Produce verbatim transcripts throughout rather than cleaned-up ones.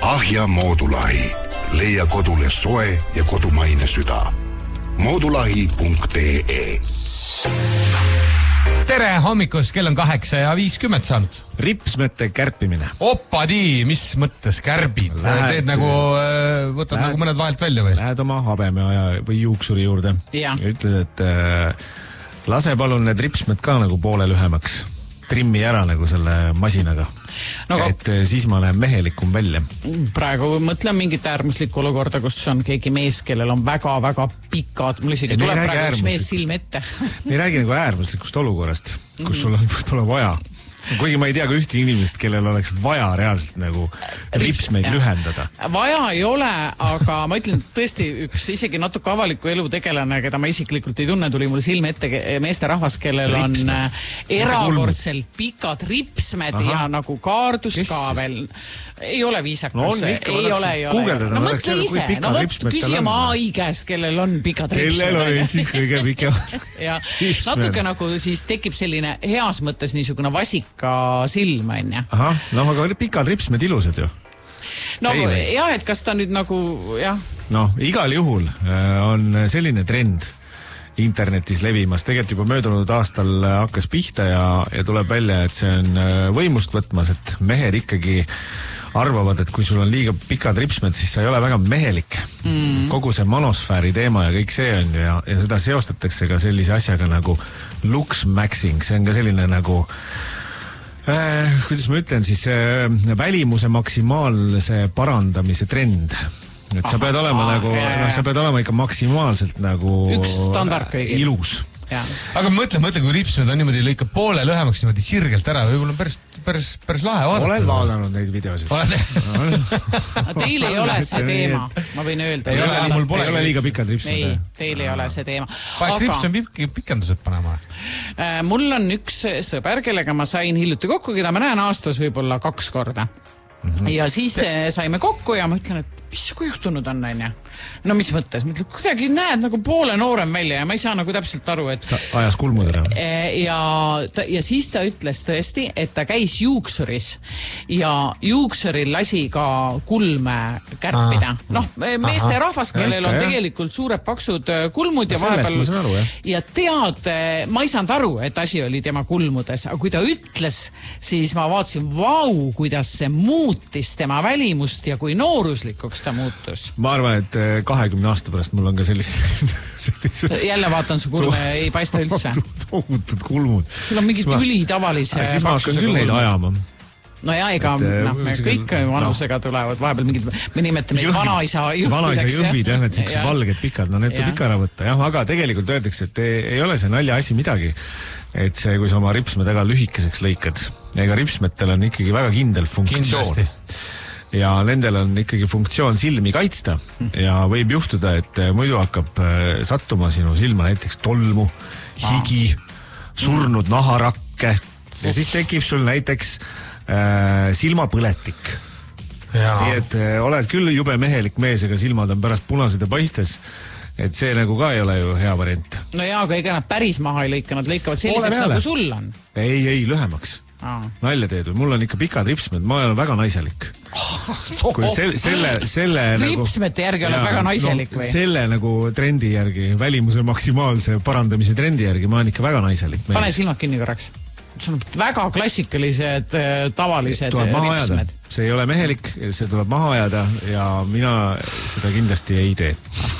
Ahja Moodulahi. Leia kodule soe ja kodumaine süda. moodulahi punkt ee. Tere hommikust, kell on kaheksa ja viiskümmend saanud. Ripsmete kärpimine. Opadi, mis mõttes kärbid? Lähed, teed nagu, võtad lähed, nagu mõned vahelt välja või? Lähed oma habeme või juuksuri juurde ja, ja ütled, et äh, lase palun need ripsmed ka nagu poole lühemaks. Trimmi ära nagu selle masinaga. No, et siis ma näen mehelikum välja. Praegu mõtlen mingit äärmuslikku olukorda, kus on keegi mees, kellel on väga-väga pikad, mul isegi tuleb praegu üks mees silm ette. Me ei räägi nagu äärmuslikust olukorrast, kus sul on võib-olla vaja. Kuigi ma ei tea ka ühte inimest, kellel oleks vaja reaalselt nagu ripsmeid lühendada. Vaja ei ole, aga ma ütlen tõesti üks isegi natuke avaliku elu tegelane, keda ma isiklikult ei tunne, tuli mul silme ette meeste rahvas, kellel on ripsmed. Erakordselt pikad ripsmed. Aha. Ja nagu kaardus Kes ka veel. Ei ole viisakas. No on, ikka, ei ole, ei ole. No mõtle ise, no võt küsi oma A I käest, kellel on pikad ripsmed. Kellel on Eestis kõige pikemad. Ja natuke nagu siis tekib selline heas mõttes niisugune vasik ka silm, on ja. Aha, no aga pikad ripsmed ilusad ju. No ei, jah, et kas ta nüüd nagu, jah. No, igal juhul on selline trend internetis levimas. Tegelikult juba möödunud aastal hakkas pihta ja, ja tuleb välja, et see on võimust võtmas, et mehed ikkagi arvavad, et kui sul on liiga pikad ripsmed, siis sa ei ole väga mehelik. Mm. Kogu see manosfääri teema ja kõik see on ja, ja seda seostatakse ka sellise asjaga nagu looks maxing. See on ka selline nagu Äh, kuidas ma ütlen, siis äh, välimuse maksimaalse parandamise trend. Et Aha, sa pead olema ah, nagu, jah, no, sa pead olema ikka maksimaalselt nagu üks standard kõigil. Ilus. Ja. Aga mõtle, mõtle, kui ripsmed on niimoodi lõika poole lühemaks niimoodi sirgelt ära, võib-olla päris, päris, päris lahe vaadata. Olen vaadanud neid videosid. Teil ei ole see teema, ma võin öelda. Ei ole, mul pole, ei ole liiga pikad ripsmed. Ei, teil ei ole see teema. Paeks rips on pikendused panema? Mul on üks sõber, kellega ma sain hiljuti kokku, keda ma näen aastas võib-olla kaks korda. Mm-hmm. Ja siis saime kokku ja ma ütlen, et mis kui juhtunud on, on ja? No mis mõttes? Ma ütlen, kuidagi näed nagu poole noorem välja ja ma ei saa nagu täpselt aru, et... Ta ajas kulmud ära. Ja, ja siis ta ütles tõesti, et ta käis juuksuris ja juuksuril lasi ka kulme kärpida. Ah. Noh, meeste rahvas, kellel on tegelikult suured paksud kulmud ja vahepeal... Aru, ja tead, ma ei saanud aru, et asi oli tema kulmudes, aga kui ta ütles, siis ma vaatasin, vau, kuidas see muutis tema välimust ja kui nooruslikuks ta muutus. Ma arvan, et kahekümne aasta pärast mul on ka sellised... sellised jälle vaatan su kulme, ei paista üldse. Tohutud kulmud. Sul on mingid üli tavalise paksusega. Siis ma hakkan küll neid ajama. No ja, ega no, me kõik vanusega tulevad, vahepeal mingid, me nimetame neid vanaisa jõhvideks. Vanaisa jõhvid, jah, need siuksed valged pikad, no need tuleb ikka ära võtta, jah, aga tegelikult öeldakse, et ei ole see nalja asi midagi, et see, kui sa oma ripsmed väga lühikeseks lõikad, ega ripsmetel on ikkagi väga kindel funktsioon. Ja nendel on ikkagi funktsioon silmi kaitsta ja võib juhtuda, et muidu hakkab sattuma sinu silma näiteks tolmu, higi, surnud naharakke ja siis tekib sul näiteks äh, silmapõletik. Nii et äh, oled küll jube mehelik mees, ega silmad on pärast punased ja paistes, et see nagu ka ei ole ju hea variant. No jaa, aga ega nad päris maha ei lõika, nad lõikavad selliseks nagu sul on. Ei, ei, lühemaks. Aa. Nalja teed, mul on ikka pikad ripsmed, ma olen väga naiselik. Kui selle, selle, selle ripsmete nagu, järgi olen väga naiselik no, või? Selle nagu trendi järgi, välimuse maksimaalse parandamise trendi järgi, ma olen ikka väga naiselik. Pane silmad kinni korraks. See on väga klassikalised, tavalised ripsmed. See ei ole mehelik, see tuleb maha ajada ja mina seda kindlasti ei tee.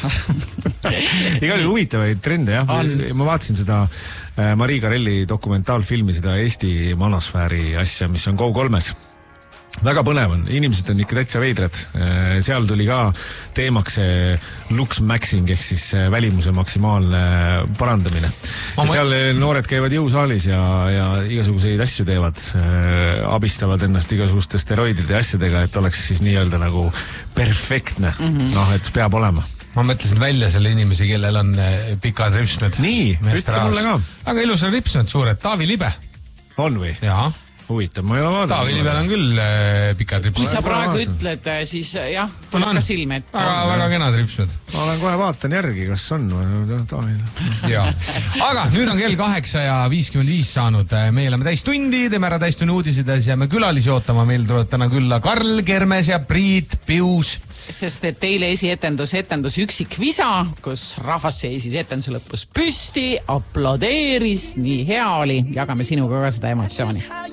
Igal juhul huvitavaid trende, jah. On. Ma vaatasin seda Marii Karelli dokumentaalfilmi, seda Eesti manosfääri asja, mis on Go kolmes. Väga põnev on, inimesed on ikka täitsa veidrad. Seal tuli ka teemaks looks maxing ehk siis välimuse maksimaalne parandamine. Ja seal noored käivad jõusaalis ja, ja igasuguseid asju teevad, abistavad ennast igasuguste steroidide asjadega, et oleks siis nii-öelda nagu perfektne. Mm-hmm. Noh, et peab olema. Ma mõtlesin välja selle inimesi, kellel on pikad ripsmed. Nii, ütle mulle ka. Aga ilus on ripsmed suured. Taavi Libe. On või? Jaa. huvitav, ma ei ole vaadanud. Taavili peal on küll äh, pikad ripsmed. Kui sa praegu ütled, siis jah, tuleb ka silme. Väga, väga kenad ripsmed. Ma olen kohe vaatan järgi, kas on Taavil. Jaa. Aga nüüd on kell kaheksa ja viiskümmend viis saanud. Me oleme täis tundi, teeme ära täis tunni uudised ja jääme külalisi ootama. Meil tuleb täna külla Karl Kermes ja Priit Pius. Sest et teile esietendus etendus Üksikvisa, kus rahvas seisis etenduse lõpus püsti, aplodeeris, nii hea oli, jagame sinuga ka seda emotsiooni.